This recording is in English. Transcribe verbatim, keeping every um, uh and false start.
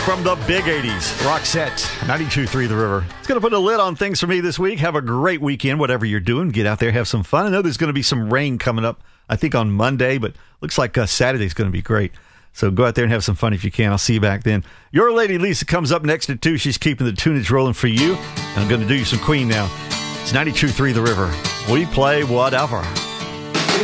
from the big eighties. Roxette, ninety-two point three The River. It's going to put a lid on things for me this week. Have a great weekend, whatever you're doing. Get out there, have some fun. I know there's going to be some rain coming up, I think, on Monday, but looks like uh, Saturday's going to be great. So go out there and have some fun if you can. I'll see you back then. Your Lady Lisa comes up next at two. She's keeping the tunage rolling for you. And I'm going to do you some Queen now. It's ninety-two point three The River. We play whatever.